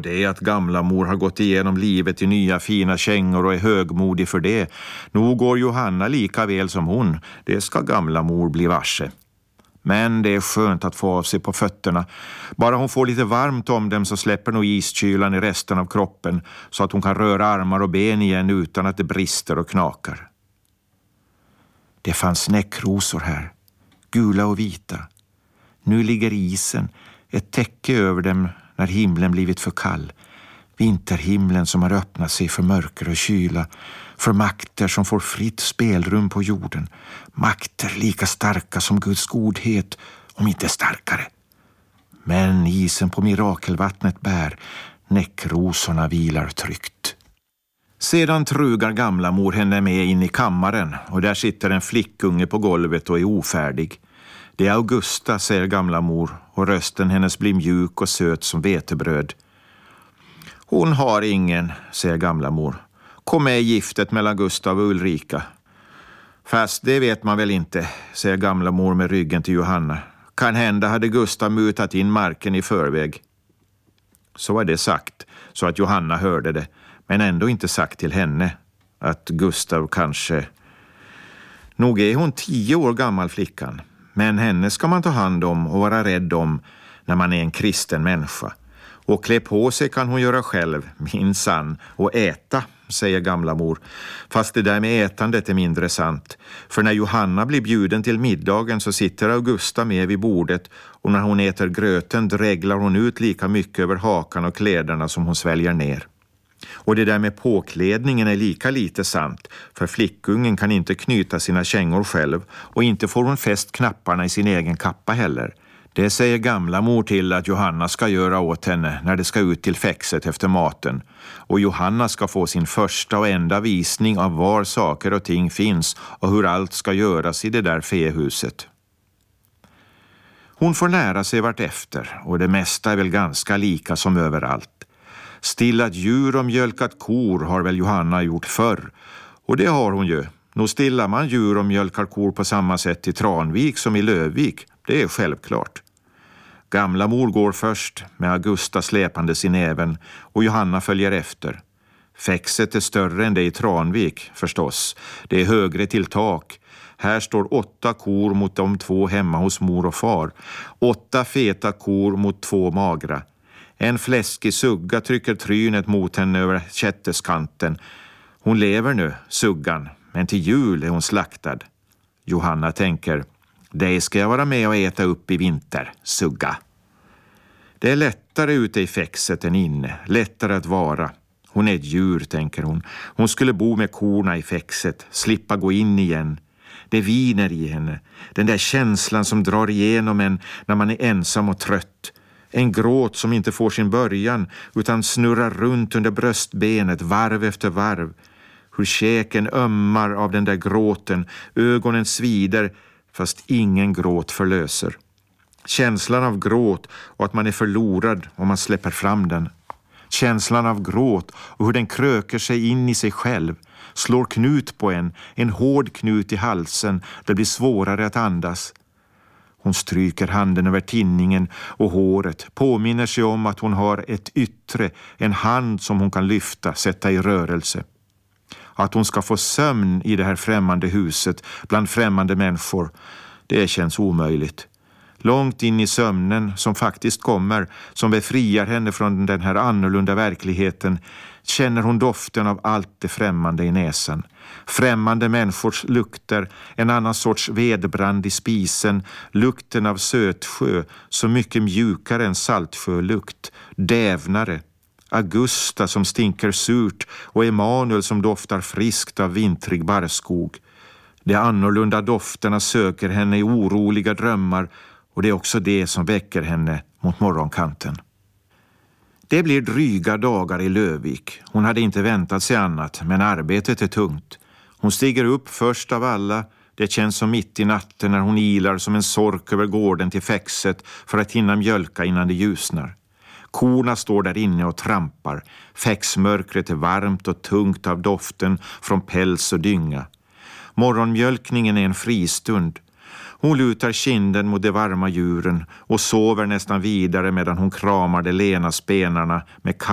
det är att gamla mor har gått igenom livet i nya fina kängor och är högmodig för det. Nog går Johanna lika väl som hon, det ska gamla mor bli varse. Men det är skönt att få av sig på fötterna. Bara hon får lite varmt om dem så släpper nog iskylan i resten av kroppen så att hon kan röra armar och ben igen utan att det brister och knakar. Det fanns näckrosor här, gula och vita. Nu ligger isen, ett täcke över dem när himlen blivit för kall. Vinterhimlen som har öppnat sig för mörker och kyla, för makter som får fritt spelrum på jorden. Makter lika starka som Guds godhet, om inte starkare. Men isen på mirakelvattnet bär, näckrosorna vilar tryggt. Sedan trugar gamla mor henne med in i kammaren och där sitter en flickunge på golvet och är ofärdig. Det är Augusta, säger gamla mor, och rösten hennes blir mjuk och söt som vetebröd. Hon har ingen, säger gamla mor. Kom med giftet mellan Gustav och Ulrika. Fast det vet man väl inte, säger gamla mor med ryggen till Johanna. Kan hända hade Gustav mutat in marken i förväg. Så var det sagt, så att Johanna hörde det, men ändå inte sagt till henne att Gustav kanske... Nog är hon 10 år gammal, flickan, men henne ska man ta hand om och vara rädd om när man är en kristen människa. Och klä på sig kan hon göra själv, minsann, och äta, säger gamla mor. Fast det där med ätandet är mindre sant. För när Johanna blir bjuden till middagen så sitter Augusta med vid bordet och när hon äter gröten dreglar hon ut lika mycket över hakan och kläderna som hon sväljer ner. Och det där med påklädningen är lika lite sant, för flickungen kan inte knyta sina kängor själv och inte får hon fäst knapparna i sin egen kappa heller. Det säger gamla mor till att Johanna ska göra åt henne när det ska ut till fäxet efter maten. Och Johanna ska få sin första och enda visning av var saker och ting finns och hur allt ska göras i det där fehuset. Hon får lära sig vart efter och det mesta är väl ganska lika som överallt. Stillat djur och mjölkat kor har väl Johanna gjort förr. Och det har hon ju. Nog stillar man djur och mjölkar kor på samma sätt i Tranvik som i Lövvik. Det är självklart. Gamla mor går först med Augusta släpandes i näven och Johanna följer efter. Fäxet är större än det i Tranvik förstås. Det är högre till tak. Här står 8 kor mot de 2 hemma hos mor och far. 8 feta kor mot 2 magra. En fläskig sugga trycker trynet mot henne över kätteskanten. Hon lever nu, suggan, men till jul är hon slaktad. Johanna tänker, det ska jag vara med och äta upp i vinter, sugga. Det är lättare ute i fäxet än inne, lättare att vara. Hon är ett djur, tänker hon. Hon skulle bo med korna i fäxet, slippa gå in igen. Det viner i henne, den där känslan som drar igenom en när man är ensam och trött. En gråt som inte får sin början utan snurrar runt under bröstbenet varv efter varv. Hur käken ömmar av den där gråten, ögonen svider fast ingen gråt förlöser. Känslan av gråt och att man är förlorad om man släpper fram den. Känslan av gråt och hur den kröker sig in i sig själv. Slår knut på en hård knut i halsen. Det blir svårare att andas. Hon stryker handen över tinningen och håret. Påminner sig om att hon har ett yttre, en hand som hon kan lyfta, sätta i rörelse. Att hon ska få sömn i det här främmande huset bland främmande människor, det känns omöjligt. Långt in i sömnen som faktiskt kommer, som befriar henne från den här annorlunda verkligheten, känner hon doften av allt det främmande i näsan. Främmande människors lukter, en annan sorts vedbrand i spisen, lukten av sötsjö, så mycket mjukare än saltsjölukt, dävnare. Augusta som stinker surt och Emanuel som doftar friskt av vintrig barrskog. De annorlunda dofterna söker henne i oroliga drömmar och det är också det som väcker henne mot morgonkanten. Det blir dryga dagar i Lövvik. Hon hade inte väntat sig annat, men arbetet är tungt. Hon stiger upp först av alla. Det känns som mitt i natten när hon ilar som en sork över gården till fäxet för att hinna mjölka innan det ljusnar. Korna står där inne och trampar. Fäxmörkret är varmt och tungt av doften från päls och dynga. Morgonmjölkningen är en fristund. Hon lutar kinden mot de varma djuren och sover nästan vidare medan hon kramar de lena spenarna med